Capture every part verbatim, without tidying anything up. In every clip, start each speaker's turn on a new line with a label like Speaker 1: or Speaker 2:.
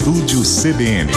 Speaker 1: Estúdio C B N.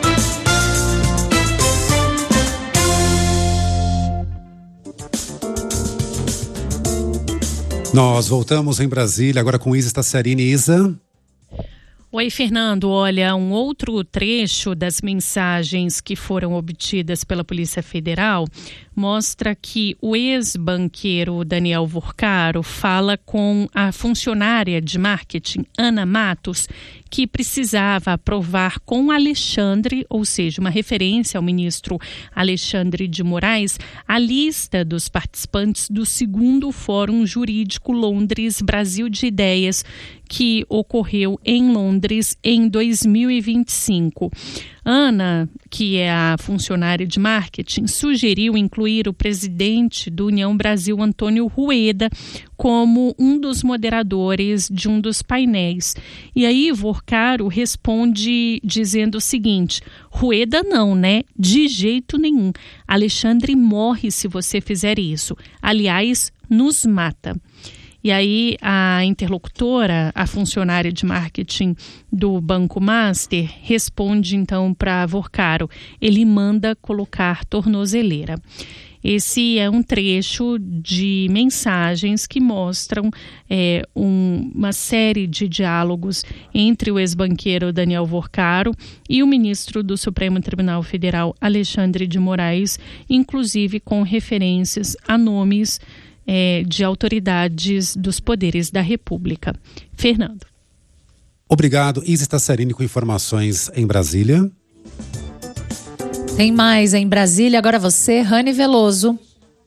Speaker 2: Nós voltamos em Brasília agora com Isa Staciarini. Isa.
Speaker 3: Oi, Fernando. Olha, um outro trecho das mensagens que foram obtidas pela Polícia Federal mostra que o ex-banqueiro Daniel Vorcaro fala com a funcionária de marketing, Ana Matos, que precisava aprovar com Alexandre, ou seja, uma referência ao ministro Alexandre de Moraes, a lista dos participantes do segundo Fórum Jurídico Londres Brasil de Ideias, que ocorreu em Londres em dois mil e vinte e cinco. Ana, que é a funcionária de marketing, sugeriu incluir o presidente do União Brasil, Antônio Rueda, como um dos moderadores de um dos painéis. E aí Vorcaro responde dizendo o seguinte: Rueda não, né? De jeito nenhum. Alexandre morre se você fizer isso. Aliás, nos mata. E aí a interlocutora, a funcionária de marketing do Banco Master, responde então para Vorcaro: ele manda colocar tornozeleira. Esse é um trecho de mensagens que mostram é, um, uma série de diálogos entre o ex-banqueiro Daniel Vorcaro e o ministro do Supremo Tribunal Federal, Alexandre de Moraes, inclusive com referências a nomes É, de autoridades dos poderes da República. Fernando.
Speaker 2: Obrigado, Isa Staciarini, com informações em Brasília.
Speaker 4: Tem mais em Brasília, agora você, Rani Veloso.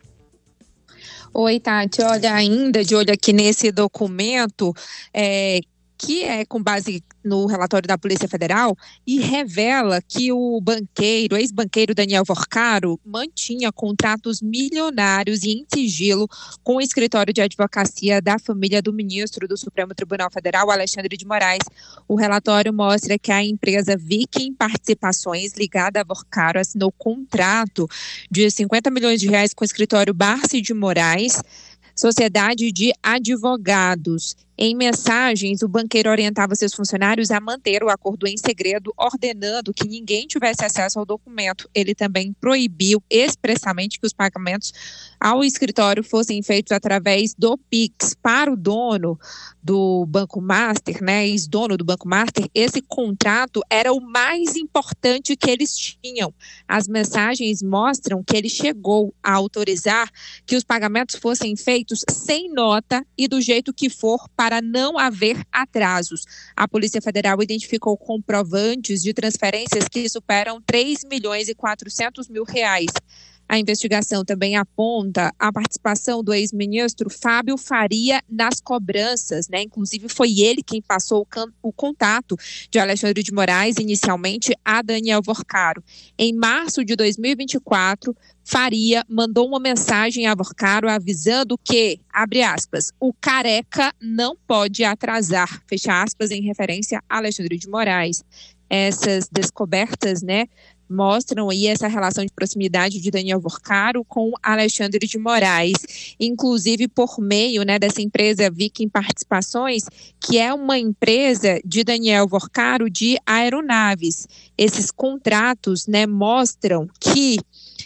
Speaker 5: Oi, Tati. Olha, ainda de olho aqui nesse documento, é, que é com base no relatório da Polícia Federal, e revela que o banqueiro, ex-banqueiro Daniel Vorcaro, mantinha contratos milionários e em sigilo com o escritório de advocacia da família do ministro do Supremo Tribunal Federal, Alexandre de Moraes. O relatório mostra que a empresa Viking Participações, ligada a Vorcaro, assinou contrato de cinquenta milhões de reais com o escritório Barsi de Moraes, Sociedade de Advogados. Em mensagens, o banqueiro orientava seus funcionários a manter o acordo em segredo, ordenando que ninguém tivesse acesso ao documento. Ele também proibiu expressamente que os pagamentos ao escritório fossem feitos através do Pix. Para o dono do Banco Master, né, ex-dono do Banco Master, esse contrato era o mais importante que eles tinham. As mensagens mostram que ele chegou a autorizar que os pagamentos fossem feitos sem nota e do jeito que for, para para não haver atrasos. A Polícia Federal identificou comprovantes de transferências que superam três milhões e quatrocentos mil reais. A investigação também aponta a participação do ex-ministro Fábio Faria nas cobranças, né? Inclusive foi ele quem passou o, can- o contato de Alexandre de Moraes inicialmente a Daniel Vorcaro. Em março de dois mil e vinte e quatro, Faria mandou uma mensagem a Vorcaro avisando que, abre aspas, o careca não pode atrasar, fecha aspas, em referência a Alexandre de Moraes. Essas descobertas, né, mostram aí essa relação de proximidade de Daniel Vorcaro com Alexandre de Moraes, inclusive por meio, né, dessa empresa Viking Participações, que é uma empresa de Daniel Vorcaro de aeronaves. Esses contratos, né, mostram que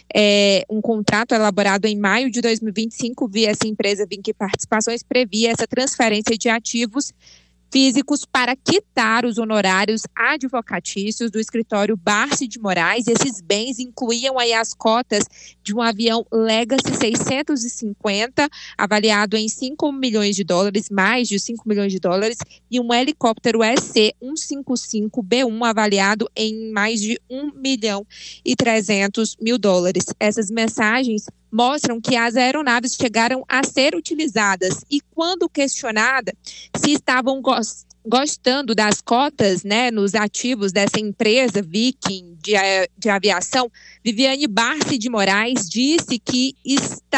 Speaker 5: é, um contrato elaborado em maio de dois mil e vinte e cinco via essa empresa Viking Participações previa essa transferência de ativos físicos para quitar os honorários advocatícios do escritório Barsi de Moraes. Esses bens incluíam aí as cotas de um avião Legacy seiscentos e cinquenta, avaliado em cinco milhões de dólares, mais de cinco milhões de dólares, e um helicóptero E C cento e cinquenta e cinco B um, avaliado em mais de um milhão e trezentos mil dólares. Essas mensagens mostram que as aeronaves chegaram a ser utilizadas e, quando questionada se estavam gos- gostando das cotas, né, nos ativos dessa empresa Viking de, de aviação, Viviane Barsi de Moraes disse que está